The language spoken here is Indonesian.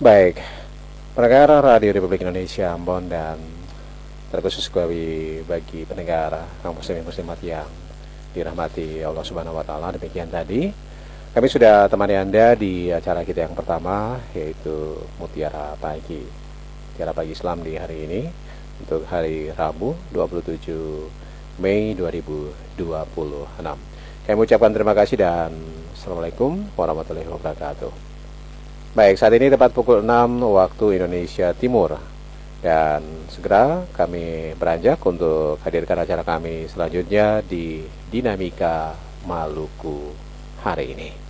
Baik, pendengar Radio Republik Indonesia Ambon dan terkhusus bagi pendengar kaum muslimin muslimat yang dirahmati Allah Subhanahu wa taala. Demikian tadi kami sudah temani Anda di acara kita yang pertama, yaitu Mutiara Pagi. Mutiara Pagi Islam di hari ini untuk hari Rabu 27 Mei 2026. Kami ucapkan terima kasih dan Assalamualaikum warahmatullahi wabarakatuh. Baik, saat ini tepat pukul 6 waktu Indonesia Timur. Dan segera kami beranjak untuk hadirkan acara kami selanjutnya di Dinamika Maluku hari ini.